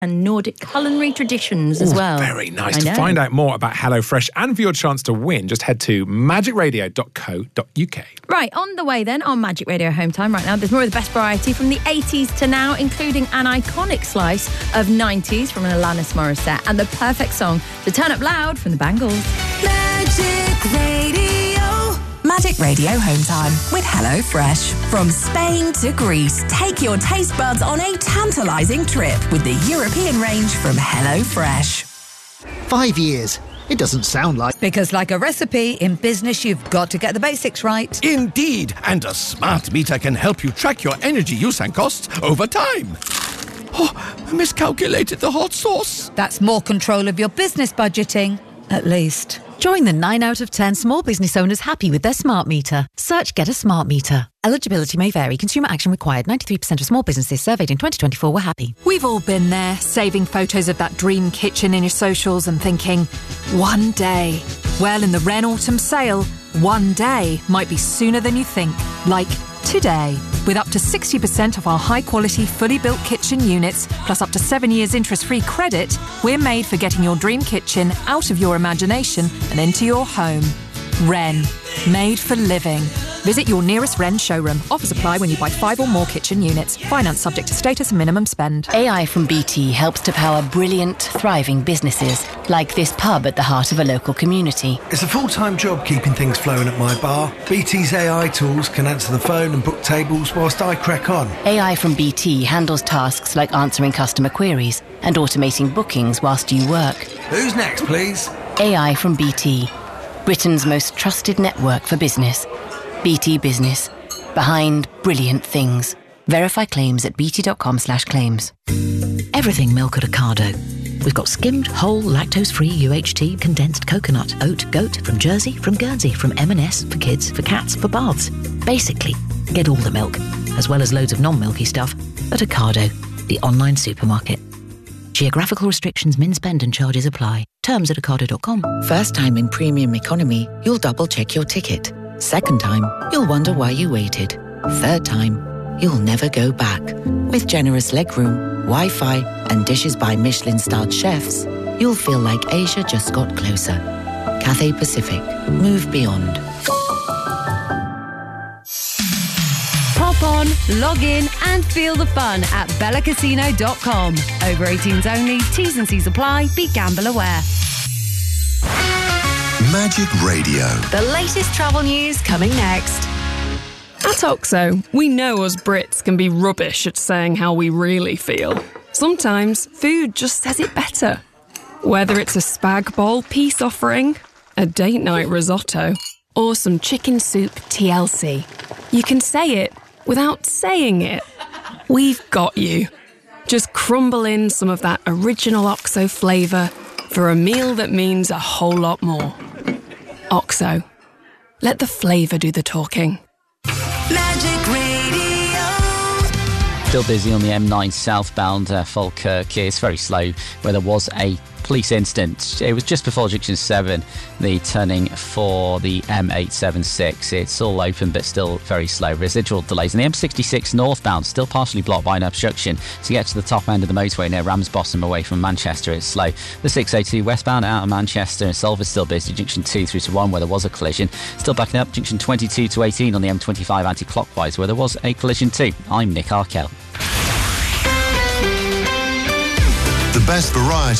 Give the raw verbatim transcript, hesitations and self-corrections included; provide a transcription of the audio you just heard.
and Nordic culinary traditions as Ooh, well. Very nice. To find out more about HelloFresh and for your chance to win, just head to magic radio dot co dot uk. Right, on the way then, on Magic Radio Home Time right now, there's more of the best variety from the eighties to now, including an iconic slice of nineties from Alanis Morissette and the perfect song to turn up loud from the Bangles. Magic Radio. Magic Radio Home Time with HelloFresh. From Spain to Greece, take your taste buds on a tantalising trip with the European range from HelloFresh. Five years. It doesn't sound like... Because like a recipe, in business you've got to get the basics right. Indeed, and a smart meter can help you track your energy use and costs over time. Oh, I miscalculated the hot sauce. That's more control of your business budgeting, at least. Join the nine out of ten small business owners happy with their smart meter. Search Get a Smart Meter. Eligibility may vary. Consumer action required. ninety-three percent of small businesses surveyed in twenty twenty-four were happy. We've all been there, saving photos of that dream kitchen in your socials and thinking, one day. Well, in the Wren Autumn Sale, one day might be sooner than you think. Like today. With up to sixty percent of our high-quality, fully built kitchen units, plus up to seven years interest-free credit, we're made for getting your dream kitchen out of your imagination and into your home. Wren. Made for living. Visit your nearest Wren showroom. Offers apply when you buy five or more kitchen units. Finance subject to status and minimum spend. A I from B T helps to power brilliant, thriving businesses, like this pub at the heart of a local community. It's a full-time job keeping things flowing at my bar. B T's A I tools can answer the phone and book tables whilst I crack on. A I from B T handles tasks like answering customer queries and automating bookings whilst you work. Who's next, please? A I from B T, Britain's most trusted network for business. B T Business. Behind brilliant things. Verify claims at bt.com slash claims. Everything milk at Ocado. We've got skimmed, whole, lactose-free U H T, condensed coconut, oat, goat, from Jersey, from Guernsey, from M and S, for kids, for cats, for baths. Basically, get all the milk, as well as loads of non-milky stuff, at Ocado, the online supermarket. Geographical restrictions, min spend and charges apply. Terms at ocado dot com. First time in premium economy, you'll double-check your ticket. Second time, you'll wonder why you waited. Third time, you'll never go back. With generous legroom, Wi-Fi, and dishes by Michelin-starred chefs, you'll feel like Asia just got closer. Cathay Pacific. Move beyond. Pop on, log in and feel the fun at bella casino dot com. Over eighteens only, T's and C's apply, be gamble aware. Magic Radio. The latest travel news coming next. At Oxo, we know us Brits can be rubbish at saying how we really feel. Sometimes food just says it better. Whether it's a spag bol peace offering, a date night risotto, or some chicken soup T L C, you can say it without saying it. We've got you. Just crumble in some of that original Oxo flavour for a meal that means a whole lot more. Oxo. Let the flavour do the talking. Magic Radio. Still busy on the M nine southbound uh, Falkirk. It's very slow where there was a police incident. It was just before junction seven, the turning for the M eight seventy-six. It's all open but still very slow. Residual delays. And the M sixty-six northbound still partially blocked by an obstruction to get to the top end of the motorway near Ramsbottom away from Manchester. It's slow. The six oh two westbound out of Manchester and Salford still busy. Junction two through to one where there was a collision. Still backing up. Junction twenty-two to eighteen on the M twenty-five anti-clockwise where there was a collision too. I'm Nick Arkell. The best variety